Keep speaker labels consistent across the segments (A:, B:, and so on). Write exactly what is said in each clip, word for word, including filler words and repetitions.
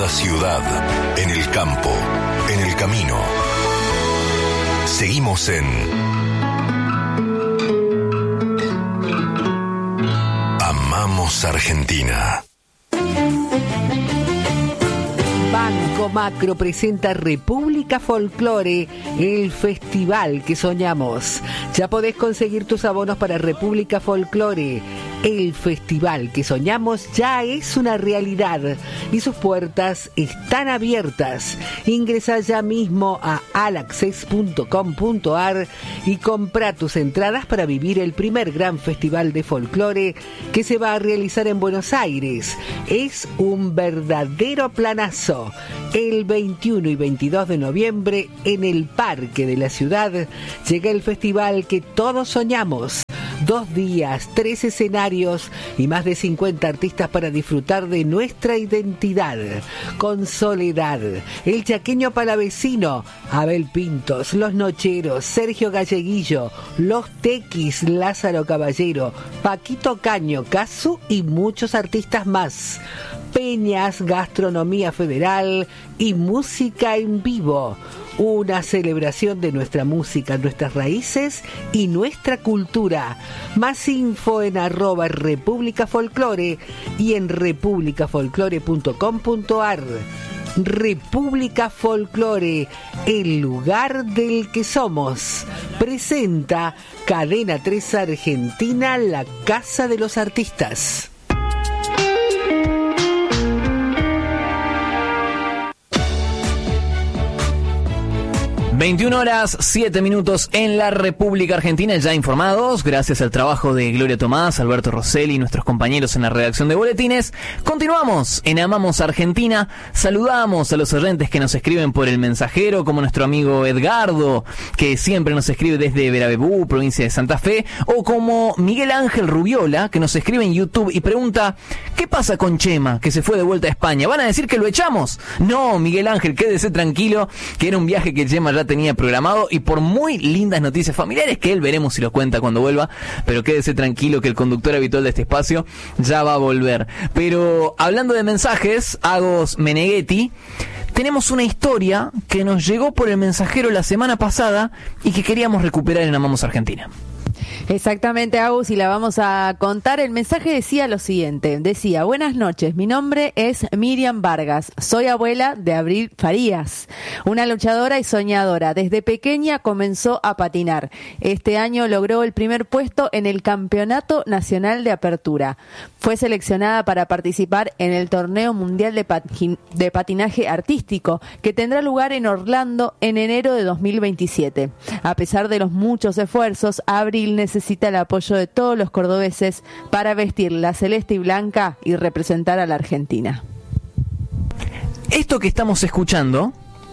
A: la ciudad, en el campo, en el camino. Seguimos en Amamos Argentina.
B: Banco Macro presenta República Folklore, el festival que soñamos. Ya podés conseguir tus abonos para República Folklore. El festival que soñamos ya es una realidad y sus puertas están abiertas. Ingresa ya mismo a alaccess punto com punto ar y compra tus entradas para vivir el primer gran festival de folclore que se va a realizar en Buenos Aires. Es un verdadero planazo. El veintiuno y veintidós de noviembre, en el Parque de la Ciudad, llega el festival que todos soñamos. Dos días, tres escenarios y más de cincuenta artistas para disfrutar de nuestra identidad. Con Soledad, El Chaqueño Palavecino, Abel Pintos, Los Nocheros, Sergio Galleguillo, Los Tequis, Lázaro Caballero, Paquito Caño, Casu y muchos artistas más. Peñas, gastronomía federal y música en vivo. Una celebración de nuestra música, nuestras raíces y nuestra cultura. Más info en arroba República Folklore y en república folklore punto com punto ar. República Folklore, el lugar del que somos. Presenta Cadena tres Argentina, la Casa de los Artistas.
C: veintiuna horas, siete minutos en la República Argentina, ya informados, gracias al trabajo de Gloria Tomás, Alberto Rosselli y nuestros compañeros en la redacción de boletines. Continuamos en Amamos Argentina, saludamos a los oyentes que nos escriben por el mensajero, como nuestro amigo Edgardo, que siempre nos escribe desde Veravebú, provincia de Santa Fe, o como Miguel Ángel Rubiola, que nos escribe en YouTube y pregunta, ¿qué pasa con Chema, que se fue de vuelta a España? ¿Van a decir que lo echamos? No, Miguel Ángel, quédese tranquilo, que era un viaje que Chema ya tenía programado y por muy lindas noticias familiares que él veremos si lo cuenta cuando vuelva, pero quédese tranquilo que el conductor habitual de este espacio ya va a volver. Pero hablando de mensajes, Agos Meneghetti, tenemos una historia que nos llegó por el mensajero la semana pasada y que queríamos recuperar en Amamos Argentina.
D: Exactamente, Agus, y la vamos a contar. El mensaje decía lo siguiente, decía: buenas noches, mi nombre es Miriam Vargas, soy abuela de Abril Farías, una luchadora y soñadora. Desde pequeña comenzó a patinar. Este año logró el primer puesto en el Campeonato Nacional de Apertura. Fue seleccionada para participar en el Torneo Mundial de, Patin- de Patinaje Artístico, que tendrá lugar en Orlando en enero de dos mil veintisiete. A pesar de los muchos esfuerzos, Abril necesita el apoyo de todos los cordobeses para vestir la celeste y blanca y representar a la Argentina.
C: Esto que estamos escuchando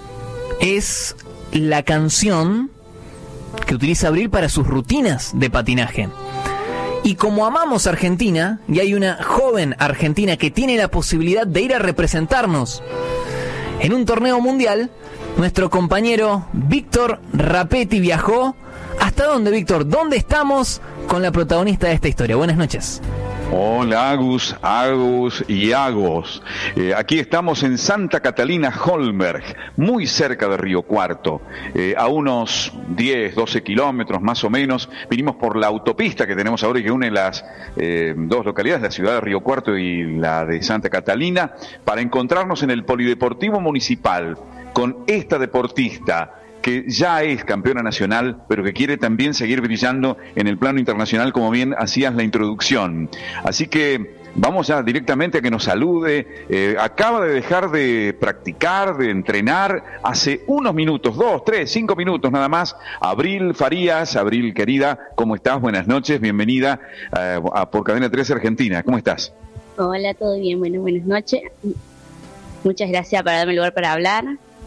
C: es la canción que utiliza Abril para sus rutinas de patinaje. Y como amamos Argentina, y hay una joven argentina que tiene la posibilidad de ir a representarnos en un torneo mundial, nuestro compañero Víctor Rapetti viajó. ¿Hasta dónde, Víctor? ¿Dónde estamos con la protagonista de esta historia? Buenas noches.
E: Hola, Agus, Agus y Agos. Eh, aquí estamos en Santa Catalina Holmberg, muy cerca de Río Cuarto, eh, a unos diez, doce kilómetros más o menos. Vinimos por la autopista que tenemos ahora y que une las eh, dos localidades, la ciudad de Río Cuarto y la de Santa Catalina, para encontrarnos en el Polideportivo Municipal con esta deportista que ya es campeona nacional, pero que quiere también seguir brillando en el plano internacional, como bien hacías la introducción. Así que vamos ya directamente a que nos salude. Eh, acaba de dejar de practicar, de entrenar, hace unos minutos, dos, tres, cinco minutos nada más. Abril Farías, Abril querida, ¿cómo estás? Buenas noches, bienvenida eh, a por Cadena tres Argentina. ¿Cómo estás?
F: Hola, todo bien, bueno, buenas noches. Muchas gracias por darme el lugar para hablar.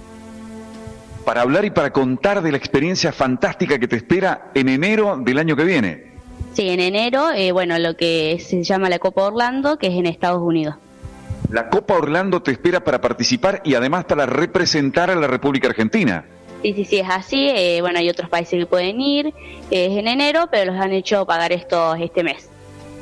E: Para hablar y para contar de la experiencia fantástica que te espera en enero del año que viene.
F: Sí, en enero, eh, bueno, lo que se llama la Copa Orlando, que es en Estados Unidos.
E: La Copa Orlando te espera para participar y además para representar a la República Argentina.
F: Sí, sí, sí, es así. Eh, bueno, hay otros países que pueden ir. Eh, es en enero, pero los han hecho pagar estos este mes.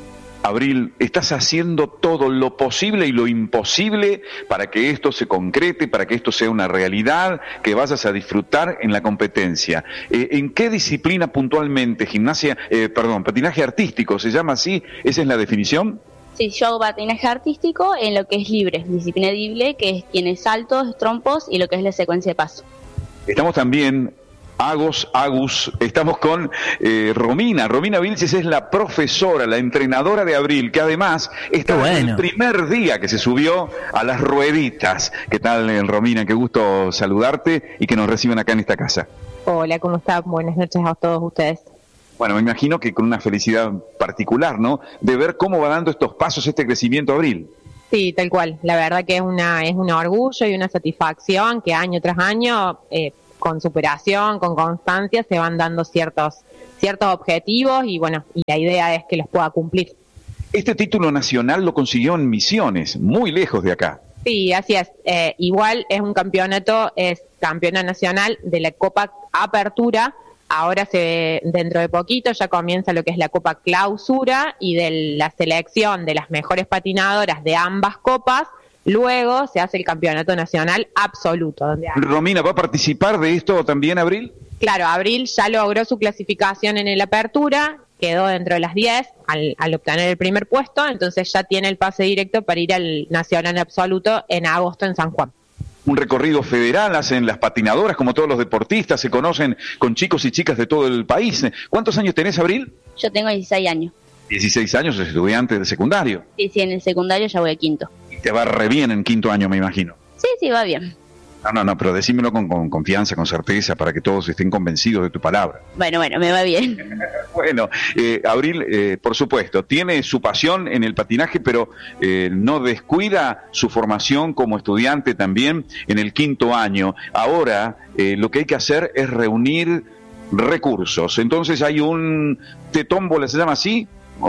E: Abril, estás haciendo todo lo posible y lo imposible para que esto se concrete, para que esto sea una realidad, que vayas a disfrutar en la competencia. Eh, ¿En qué disciplina puntualmente? Gimnasia, eh, perdón, patinaje artístico, ¿se llama así? ¿Esa es la definición?
F: Sí, yo hago patinaje artístico en lo que es libre, disciplina libre, que es, tiene saltos, trompos y lo que es la secuencia de paso.
E: Estamos también... Agos, Agus, estamos con eh, Romina. Romina Vilches es la profesora, la entrenadora de Abril, que además está bueno. en el primer día que se subió a las rueditas. ¿Qué tal, eh, Romina? Qué gusto saludarte y que nos reciban acá en esta casa.
G: Hola, ¿cómo están? Buenas noches a todos ustedes.
E: Bueno, me imagino que con una felicidad particular, ¿no? De ver cómo va dando estos pasos, este crecimiento Abril.
G: Sí, tal cual. La verdad que es una es un orgullo y una satisfacción que año tras año... Eh, con superación, con constancia, se van dando ciertos ciertos objetivos y bueno, y la idea es que los pueda cumplir.
E: Este título nacional lo consiguió en Misiones, muy lejos de acá.
G: Sí, así es. Eh, igual es un campeonato, es campeona nacional de la Copa Apertura. Ahora se dentro de poquito ya comienza lo que es la Copa Clausura y de la selección de las mejores patinadoras de ambas copas. Luego se hace el campeonato nacional absoluto. Donde hay...
E: Romina, ¿va a participar de esto también, Abril?
G: Claro, Abril ya logró su clasificación en el Apertura, quedó dentro de las diez al, al obtener el primer puesto, entonces ya tiene el pase directo para ir al nacional absoluto en agosto en San Juan.
E: Un recorrido federal hacen las patinadoras, como todos los deportistas, se conocen con chicos y chicas de todo el país. ¿Cuántos años tenés, Abril?
F: Yo tengo dieciséis años.
E: dieciséis años, es estudiante de secundario.
F: Sí, sí, en el secundario ya voy a quinto.
E: Te va re bien en quinto año, me imagino.
F: Sí, sí, va bien.
E: No, no, no, pero decímelo con, con confianza, con certeza, para que todos estén convencidos de tu palabra.
F: Bueno, bueno, me va bien.
E: Bueno, eh, Abril, eh, por supuesto, tiene su pasión en el patinaje, pero eh, no descuida su formación como estudiante también en el quinto año. Ahora, eh, lo que hay que hacer es reunir recursos. Entonces hay un tetómbola, ¿se llama así?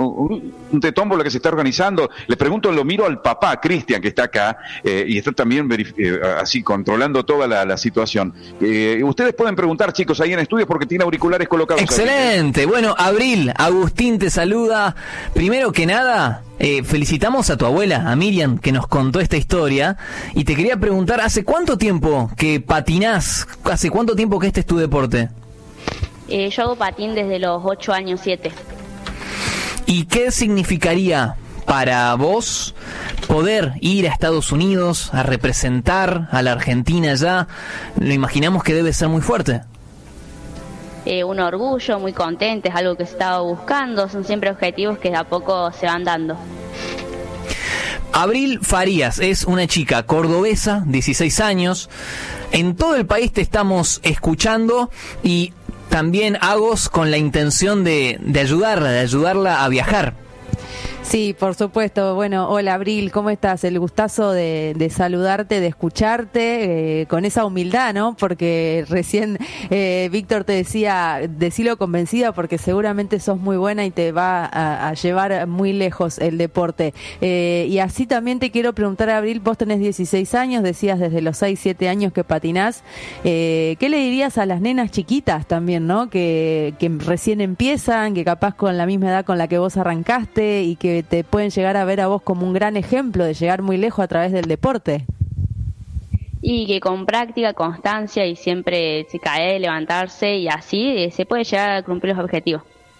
E: Un tetómbola que se está organizando. Le pregunto, lo miro al papá, Cristian, que está acá, eh, y está también eh, así controlando toda la, la situación. Eh, ustedes pueden preguntar, chicos, ahí en estudios, porque tiene auriculares colocados.
C: Excelente. Ahí. Bueno, Abril, Agustín te saluda. Primero que nada, eh, felicitamos a tu abuela, a Miriam, que nos contó esta historia, y te quería preguntar, ¿hace cuánto tiempo que patinás? ¿Hace cuánto tiempo que este es tu deporte?
F: Eh, yo hago patín desde los ocho años, siete.
C: ¿Y qué significaría para vos poder ir a Estados Unidos a representar a la Argentina allá? Lo imaginamos que debe ser muy fuerte.
F: Eh, un orgullo, muy contenta, es algo que se estaba buscando, son siempre objetivos que de a poco se van dando.
C: Abril Farías es una chica cordobesa, dieciséis años. En todo el país te estamos escuchando y también Agos con la intención de, de ayudarla, de ayudarla a viajar.
D: Sí, por supuesto. Bueno, hola Abril, ¿cómo estás? El gustazo de, de saludarte, de escucharte, eh, con esa humildad, ¿no? Porque recién eh, Víctor te decía, decilo convencida porque seguramente sos muy buena y te va a, a llevar muy lejos el deporte. Eh, y así también te quiero preguntar, Abril, vos tenés dieciséis años, decías desde los seis, siete años que patinás. Eh, ¿Qué le dirías a las nenas chiquitas también, ¿no? Que, que recién empiezan, que capaz con la misma edad con la que vos arrancaste y que te pueden llegar a ver a vos como un gran ejemplo de llegar muy lejos a través del deporte?
F: Y que con práctica, constancia y siempre se cae, levantarse y así eh, se puede llegar a cumplir los objetivos.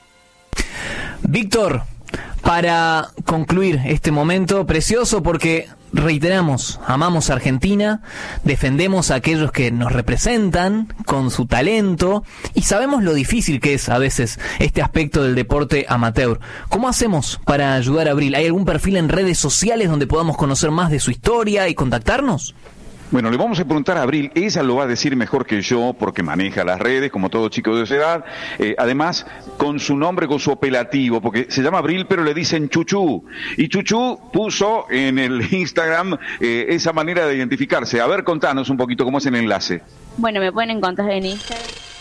C: Víctor, para concluir este momento precioso, porque reiteramos, amamos a Argentina, defendemos a aquellos que nos representan con su talento y sabemos lo difícil que es a veces este aspecto del deporte amateur. ¿Cómo hacemos para ayudar a Abril? ¿Hay algún perfil en redes sociales donde podamos conocer más de su historia y contactarnos?
E: Bueno, le vamos a preguntar a Abril, ella lo va a decir mejor que yo porque maneja las redes, como todo chico de esa edad, eh, además con su nombre, con su apelativo, porque se llama Abril pero le dicen Chuchú, y Chuchú puso en el Instagram eh, esa manera de identificarse. A ver, contanos un poquito cómo es el enlace.
F: Bueno, me pueden encontrar en Instagram.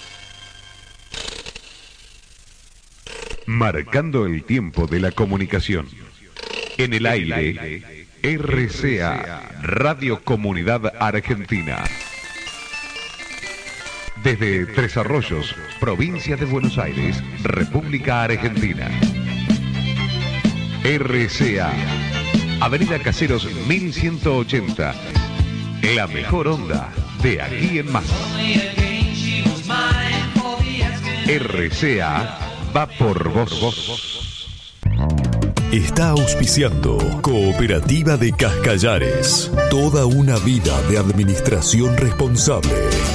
A: Marcando el tiempo de la comunicación. En el aire, R C A, Radio Comunidad Argentina. Desde Tres Arroyos, provincia de Buenos Aires, República Argentina. R C A, Avenida Caseros mil ciento ochenta. La mejor onda de aquí en más. R C A va por vos.
H: Está auspiciando Cooperativa de Cascallares. Toda una vida de administración responsable.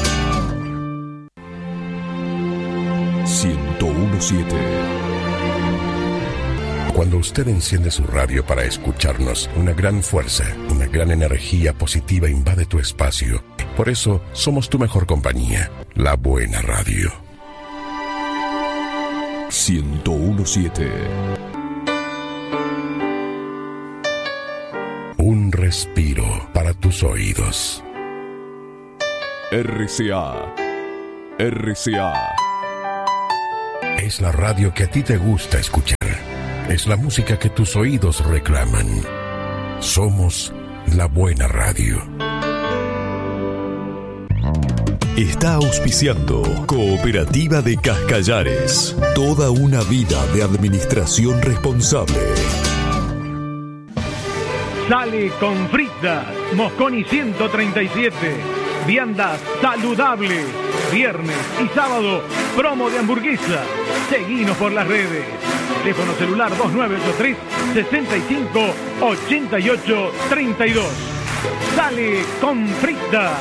H: ciento uno punto siete.
I: Cuando usted enciende su radio para escucharnos, una gran fuerza, una gran energía positiva invade tu espacio. Por eso, somos tu mejor compañía, la buena radio.
H: ciento uno punto siete.
I: Un respiro para tus oídos.
H: R C A. R C A.
I: Es la radio que a ti te gusta escuchar. Es la música que tus oídos reclaman. Somos la buena radio.
H: Está auspiciando Cooperativa de Cascallares. Toda una vida de administración responsable.
J: Sale con fritas, Mosconi ciento treinta y siete. Viandas saludables. Viernes y sábado, promo de hamburguesa. Seguinos por las redes. Teléfono celular dos nueve ocho tres, seis cinco, ocho ocho tres dos. Sale con fritas.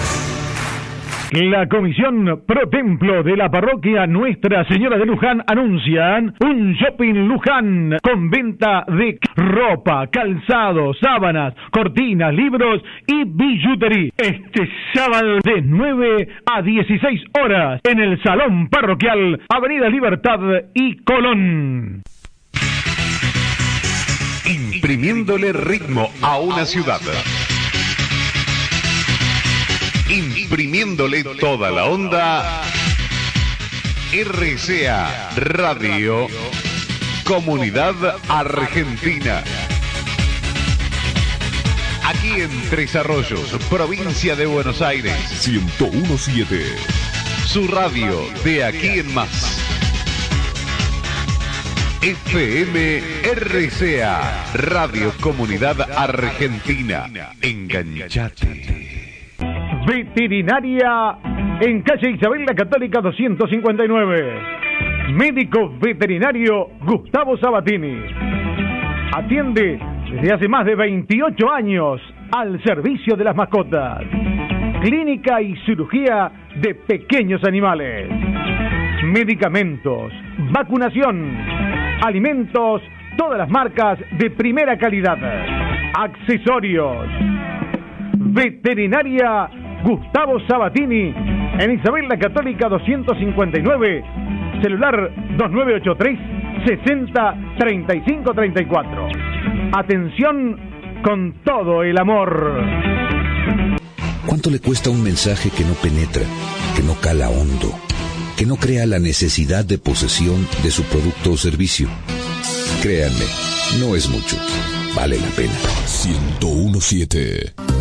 J: La Comisión Pro Templo de la Parroquia Nuestra Señora de Luján anuncian un shopping Luján con venta de ropa, calzado, sábanas, cortinas, libros y billutería. Este sábado de nueve a dieciséis horas en el Salón Parroquial, Avenida Libertad y Colón.
A: Imprimiéndole ritmo a una ciudad. Imprimiéndole toda la onda. R C A Radio Comunidad Argentina. Aquí en Tres Arroyos, provincia de Buenos Aires.
H: ciento uno punto siete.
A: Su radio de aquí en más. F M R C A Radio Comunidad Argentina. Enganchate.
J: Veterinaria en calle Isabel la Católica doscientos cincuenta y nueve. Médico veterinario Gustavo Sabatini. Atiende desde hace más de veintiocho años al servicio de las mascotas. Clínica y cirugía de pequeños animales. Medicamentos, vacunación, alimentos, todas las marcas de primera calidad. Accesorios. Veterinaria Gustavo Sabatini en Isabel la Católica doscientos cincuenta y nueve, celular dos nueve ocho tres, sesenta, treinta y cinco treinta y cuatro. Atención con todo el amor.
K: ¿Cuánto le cuesta un mensaje que no penetra, que no cala hondo, que no crea la necesidad de posesión de su producto o servicio? Créanme, no es mucho. Vale la pena.
H: ciento uno punto siete.